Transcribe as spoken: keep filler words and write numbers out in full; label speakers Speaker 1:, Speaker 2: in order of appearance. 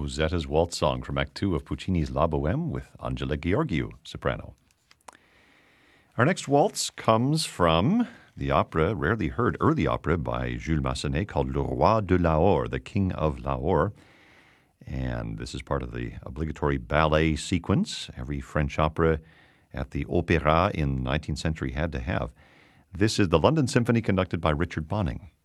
Speaker 1: Musetta's Waltz Song from Act Two of Puccini's La Bohème with Angela Gheorghiu, soprano. Our next waltz comes from the opera, rarely heard early opera by Jules Massenet called Le Roi de Lahore, the King of Lahore. And this is part of the obligatory ballet sequence every French opera at the Opéra in the nineteenth century had to have. This is the London Symphony conducted by Richard Bonning.